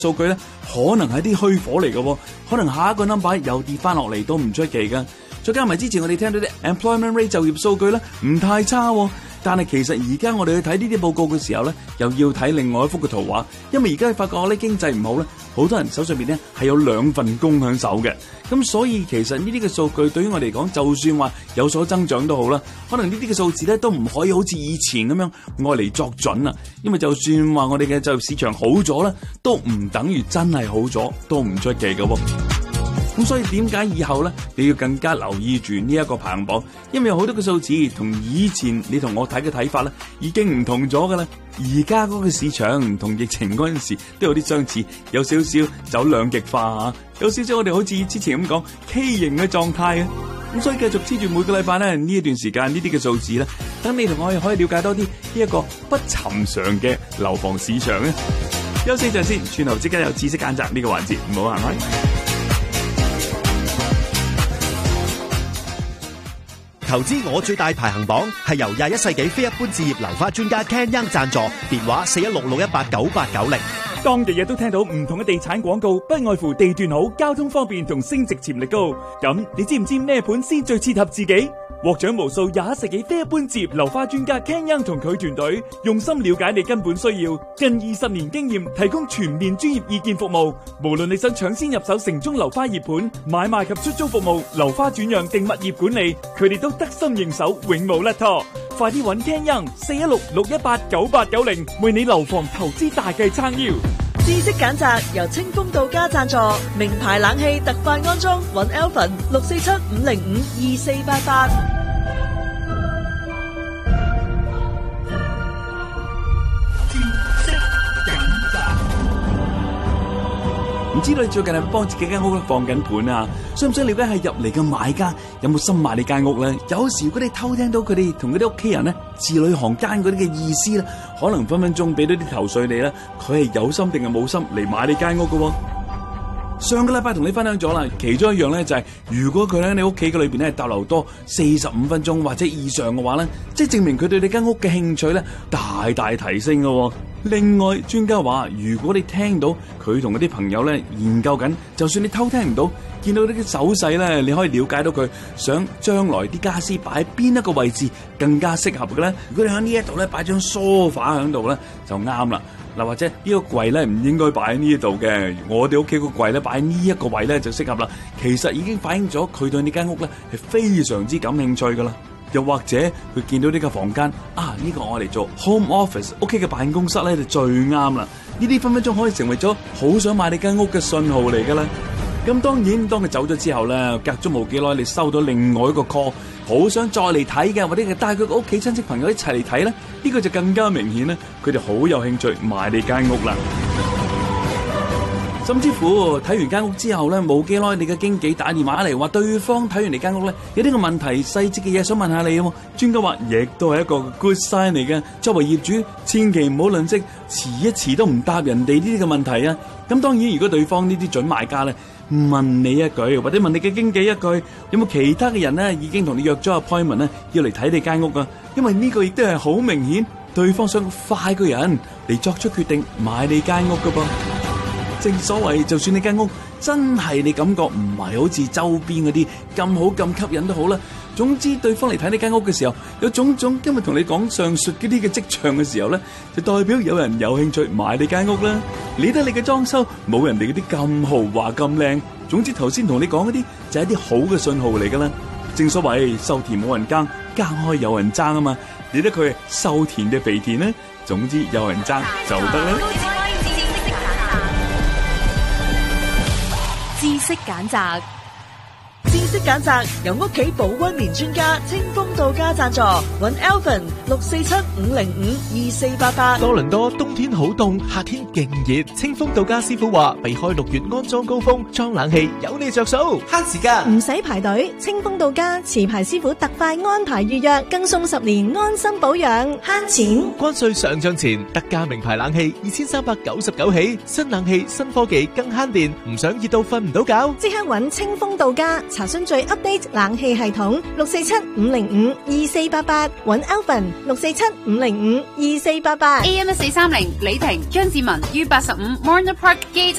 數據咧，可能係啲虛火嚟嘅，可能下一個 number 又跌翻落嚟都唔出奇噶。再加埋之前我哋聽到啲 employment rate 就業數據咧，唔太差，但係其實而家我哋去睇呢啲報告嘅時候咧，又要睇另外一幅嘅圖畫，因為而家發覺咧經濟唔好咧，好多人手上邊咧係有2份工喺手嘅，咁所以其實呢啲嘅數據對於我哋嚟講，就算話有所增長都好啦，可能呢啲嘅數字咧都唔可以好似以前咁樣愛嚟作準啊，因為就算話我哋嘅就業市場好咗啦，都唔等於真係好咗，都唔出奇嘅喎。咁所以點解以後咧，你要更加留意住呢一個排行榜，因為有好多嘅數字同以前你同我睇嘅睇法咧，已經唔同咗噶啦。而家嗰個市場同疫情嗰陣時都有啲相似，有少少走兩極化啊，有少少我哋好似之前咁講 K 型嘅狀態啊。咁所以繼續黐住每個禮拜咧呢一段時間呢啲嘅數字咧，等你同我可以了解多啲呢一個不尋常嘅樓房市場咧。休息陣先，轉頭即刻有知識揀擇呢個環節，唔好行開。 投資我最大排行榜係由21世紀非一般置業樓花專家 Ken Young 贊助，電話4166189890。 當日日都聽到唔同嘅地產廣告，不外乎地段好、交通方便同升值潛力高。咁你知唔知咩盤先最切合自己？獲獎無數21世紀非一般置業樓花專家 Ken Young 同佢團隊用心了解你根本需要，近20年經驗，提供全面專業意見服務。無論你想搶先入手城中樓花熱盤、買賣及出租服務、樓花轉讓定物業管理，佢哋都得心應手，永無甩拖。快啲揾 Ken Young 4166189890，為你樓房投資大計撐腰。 知識揀擇由清風到家贊助，名牌冷氣特快安裝，揾 Alvin 647-505-2488。 唔知道你最近係幫自己間屋放緊盤啊？想唔想了解係入嚟嘅買家有冇心買你間屋咧？有時如果你偷聽到佢哋同嗰啲屋企人咧字裏行間嗰啲嘅意思咧，可能分分鐘俾到啲頭緒你啦，佢係有心定係冇心嚟買你間屋嘅。上個禮拜同你分享咗啦，其中一樣咧就係如果佢喺你屋企嘅裏邊咧逗留多45分鐘或者以上嘅話咧，即係證明佢對你間屋嘅興趣咧大大提升嘅。另外，專家話，如果你聽到佢同嗰啲朋友咧研究緊，就算你偷聽唔到，見到呢啲手勢咧，你可以了解到佢想將來啲家私擺喺邊一個位置更加適合嘅咧。如果你喺呢一度咧擺張梳化喺度咧，就啱啦。嗱，或者呢個櫃咧唔應該擺喺呢一度嘅，我哋屋企個櫃咧擺喺呢一個位咧就適合啦。其實已經反映咗佢對呢間屋咧係非常之感興趣噶啦。又或者佢見到呢個房間啊，呢個我嚟做 home office 屋企嘅辦公室咧就最啱啦。呢啲分分鐘可以成為咗好想買你間屋嘅信號嚟噶啦。咁當然，當佢走咗之後咧，隔咗冇幾耐，你收到另外一個 call， 好想再嚟睇嘅，或者係帶佢個屋企親戚朋友一齊嚟睇咧，呢個就更加明顯咧，佢哋好有興趣買你間屋啦。甚至乎睇完間屋之後咧，冇幾耐，你嘅經紀打電話嚟話，對方睇完你間屋咧，有啲個問題細節嘅嘢想問下你喎。專家話，亦都係一個 good sign 嚟嘅。作為業主，千祈唔好吝嗇，遲一遲都唔答人哋呢啲嘅問題啊。咁當然，如果對方呢啲準買家咧問你一句，或者問你嘅經紀一句，有冇其他嘅人咧已經同你約咗 appointment 咧，要嚟睇你間屋啊？因為呢個亦都係好明顯，對方想快個人嚟作出決定買你間屋噶噃。正所謂，就算你間屋真係你感覺唔係好似周邊嗰啲咁好咁吸引都好啦，總之對方嚟睇你間屋嘅時候，有種種今日同你講上述嗰啲嘅跡象嘅時候咧，就代表有人有興趣買你間屋啦。理得你嘅裝修冇人哋嗰啲咁豪華咁靚，總之頭先同你講嗰啲就係一啲好嘅信號嚟噶啦。正所謂收田冇人耕，耕開有人爭啊嘛，理得佢係收田嘅肥田咧，總之有人爭就得啦。 知識揀擇， 知識揀擇由屋企保溫棉專家清風到家贊助，揾 Alvin 647-505-2488。 多倫多冬天好凍，夏天勁熱，清風到家師傅話避開6月安裝高峰，裝冷氣有你着數，慳時間， 唔使排隊。清風到家持牌師傅特快安排預約，更送10年安心保養，慳錢。 關稅上漲前特價名牌冷氣2399起，新冷氣新科技更慳電，唔想熱到瞓唔到覺， 即刻揾清風到家查詢最 update 冷氣系統647-505-2488，揾 Alvin 647-505-2488。 AM 1430李婷張志文於85 Morner Park Gate